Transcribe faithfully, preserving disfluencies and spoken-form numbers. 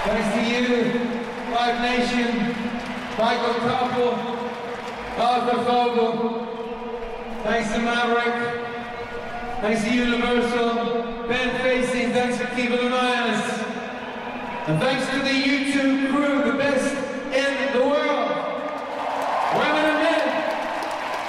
Thanks to you, Live Nation, Michael Koppel, Arthur Vogel. Thanks to Maverick. Thanks to Universal, Ben Facing, thanks for keeping them honest. And thanks to the YouTube crew, the best in the world.